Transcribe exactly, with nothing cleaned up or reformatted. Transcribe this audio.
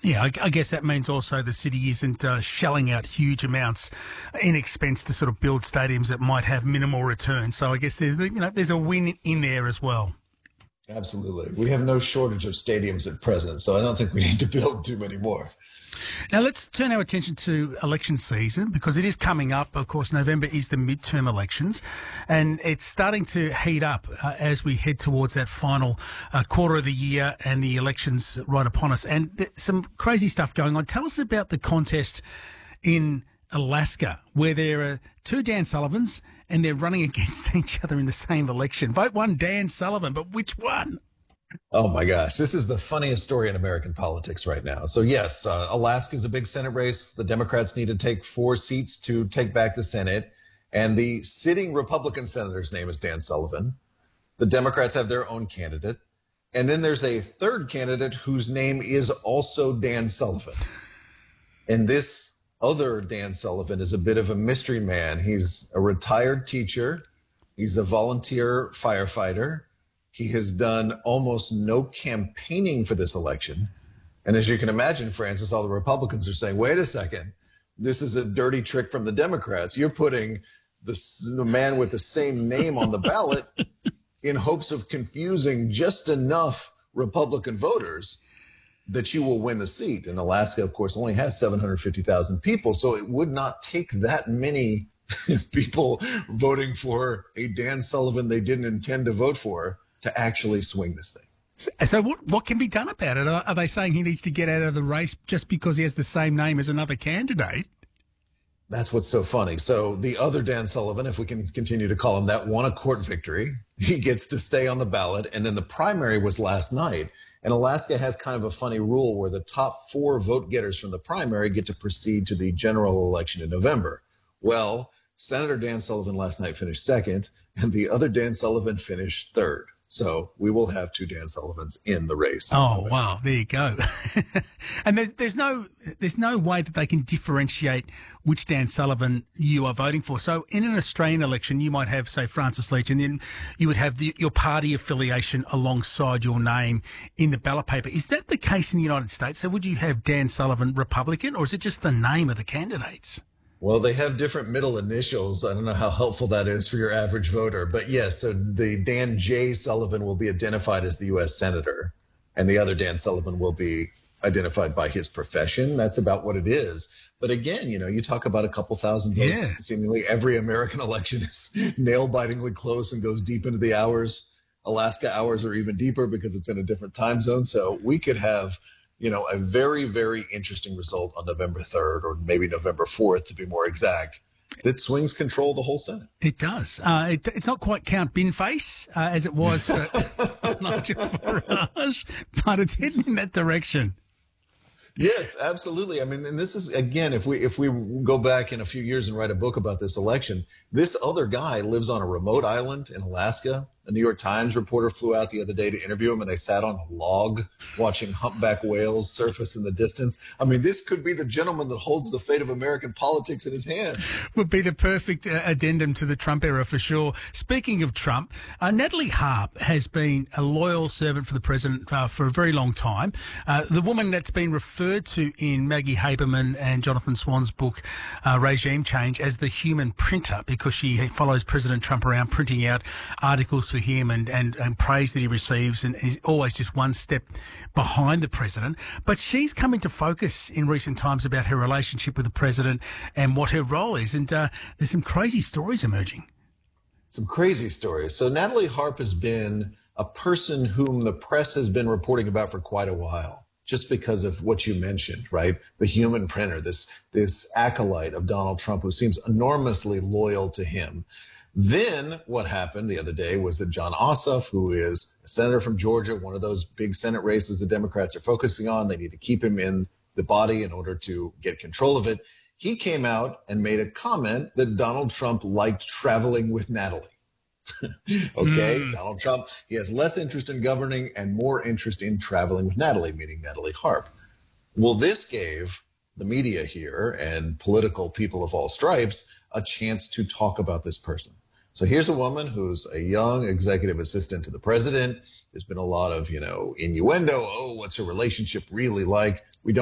Yeah, I, I guess that means also the city isn't uh, shelling out huge amounts in expense to sort of build stadiums that might have minimal return. So I guess there's the, you know there's a win in there as well. Absolutely. We have no shortage of stadiums at present, so I don't think we need to build too many more. Now let's turn our attention to election season because it is coming up. Of course, November is the midterm elections and it's starting to heat up uh, as we head towards that final uh, quarter of the year and the elections right upon us. And th- some crazy stuff going on. Tell us about the contest in Alaska where there are two Dan Sullivans and they're running against each other in the same election. Vote one Dan Sullivan, but which one? Oh my gosh, this is the funniest story in American politics right now. So yes, uh, Alaska is a big Senate race. The Democrats need to take four seats to take back the Senate. And the sitting Republican senator's name is Dan Sullivan. The Democrats have their own candidate. And then there's a third candidate whose name is also Dan Sullivan. And this other Dan Sullivan is a bit of a mystery man. He's a retired teacher. He's a volunteer firefighter. He has done almost no campaigning for this election. And as you can imagine, Francis, all the Republicans are saying, wait a second, this is a dirty trick from the Democrats. You're putting the, the man with the same name on the ballot in hopes of confusing just enough Republican voters that you will win the seat. And Alaska, of course, only has seven hundred fifty thousand people. So it would not take that many people voting for a Dan Sullivan they didn't intend to vote for to actually swing this thing. So, so what what can be done about it? Are, are they saying he needs to get out of the race just because he has the same name as another candidate? That's what's so funny. So the other Dan Sullivan, if we can continue to call him that, won a court victory. He gets to stay on the ballot. And then the primary was last night. And Alaska has kind of a funny rule where the top four vote getters from the primary get to proceed to the general election in November. Well, Senator Dan Sullivan last night finished second, and the other Dan Sullivan finished third. So we will have two Dan Sullivans in the race. Oh, wow. There you go. And there, there's no there's no way that they can differentiate which Dan Sullivan you are voting for. So in an Australian election, you might have, say, Francis Leach, and then you would have the, your party affiliation alongside your name in the ballot paper. Is that the case in the United States? So would you have Dan Sullivan Republican, or is it just the name of the candidates? Well, they have different middle initials. I don't know how helpful that is for your average voter. But yes, so the Dan J. Sullivan will be identified as the U S Senator, and the other Dan Sullivan will be identified by his profession. That's about what it is. But again, you know, you talk about a couple thousand votes. Yeah. Seemingly every American election is nail-bitingly close and goes deep into the hours. Alaska hours are even deeper because it's in a different time zone. So we could have, you know, a very, very interesting result on November third, or maybe November fourth to be more exact, that swings control of the whole Senate. It does. Uh, it, it's not quite Count Binface uh, as it was for Nigel Farage, but it's heading in that direction. Yes, absolutely. I mean, and this is, again, if we if we go back in a few years and write a book about this election, this other guy lives on a remote island in Alaska. A New York Times reporter flew out the other day to interview him, and they sat on a log watching humpback whales surface in the distance. I mean, this could be the gentleman that holds the fate of American politics in his hands. Would be the perfect uh, addendum to the Trump era for sure. Speaking of Trump, uh, Natalie Harp has been a loyal servant for the president uh, for a very long time. Uh, the woman that's been referred to in Maggie Haberman and Jonathan Swan's book, uh, Regime Change, as the human printer, because she follows President Trump around printing out articles for him and, and, and praise that he receives, and is always just one step behind the president. But she's come into focus in recent times about her relationship with the president and what her role is. And uh, there's some crazy stories emerging. Some crazy stories. So Natalie Harp has been a person whom the press has been reporting about for quite a while, just because of what you mentioned, right? The human printer, this, this acolyte of Donald Trump who seems enormously loyal to him. Then what happened the other day was that Jon Ossoff, who is a senator from Georgia, one of those big Senate races the Democrats are focusing on, they need to keep him in the body in order to get control of it. He came out and made a comment that Donald Trump liked traveling with Natalie. Okay, mm. Donald Trump, he has less interest in governing and more interest in traveling with Natalie, meaning Natalie Harp. Well, this gave the media here and political people of all stripes a chance to talk about this person. So here's a woman who's a young executive assistant to the president. There's been a lot of, you know, innuendo. Oh, what's her relationship really like? We don't